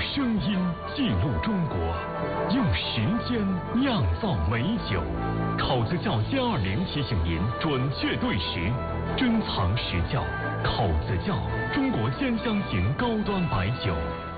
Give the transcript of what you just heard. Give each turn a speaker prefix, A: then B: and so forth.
A: 声音记录中国，用时间酿造美酒。考子窖+20提醒您准确对时，珍藏实窖。考子窖，中国10香型高端白酒。